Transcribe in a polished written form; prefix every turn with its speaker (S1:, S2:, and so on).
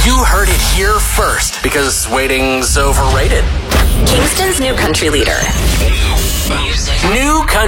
S1: You heard it here first, because waiting's overrated.
S2: Kingston's new country leader.
S1: New country.